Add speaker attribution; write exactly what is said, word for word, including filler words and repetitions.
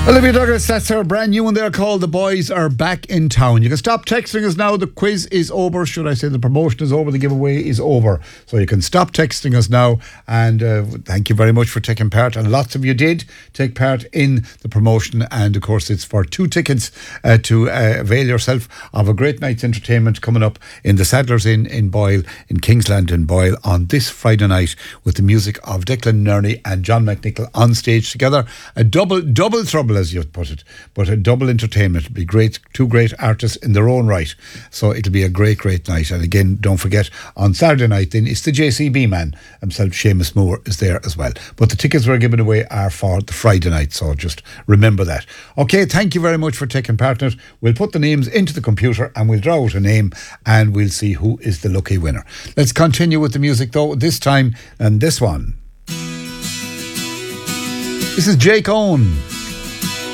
Speaker 1: Olivia Douglas, that's our brand new one there called The Boys Are Back in Town. You can stop texting us now. The quiz is over. Should I say the promotion is over, the giveaway is over. So you can stop texting us now. And uh, thank you very much for taking part. And lots of you did take part in the promotion. And of course, it's for two tickets uh, to uh, avail yourself of a great night's entertainment coming up in the Sadler's Inn in Boyle, in Kingsland in Boyle, on this Friday night with the music of Declan Nerney and John McNichol on stage together. A double, double trouble, as you put it, but a double entertainment. It'll be great, two great artists in their own right, so it'll be a great great night. And again, don't forget, on Saturday night then it's the J C B man himself, Seamus Moore, is there as well, but the tickets we're giving away are for the Friday night, so just remember that. Okay, thank you very much for taking part in it. We'll put the names into the computer and we'll draw out a name and we'll see who is the lucky winner. Let's continue with the music though, this time, and this one, this is Jake Owen.